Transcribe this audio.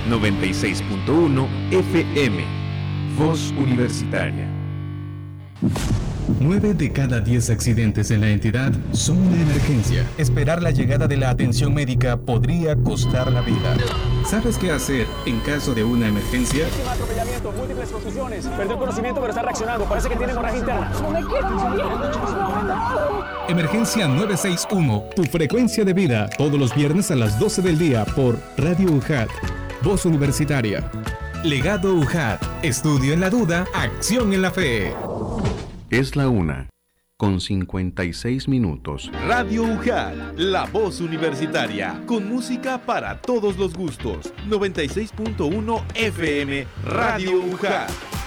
96.1 FM. Voz Universitaria. 9 de cada 10 accidentes en la entidad son una emergencia. Esperar la llegada de la atención médica podría costar la vida. ¿Sabes qué hacer en caso de una emergencia? Atropellamiento, múltiples contusiones. Perdió el conocimiento pero está reaccionando. Parece que tiene hemorragia interna. Emergencia 961. Tu frecuencia de vida. Todos los viernes a las 12 del día por Radio UJAT. Voz Universitaria. Legado UJAT. Estudio en la duda, acción en la fe. Es la 1:56. Radio UJAT, la voz universitaria, con música para todos los gustos. 96.1 FM, Radio UJAT.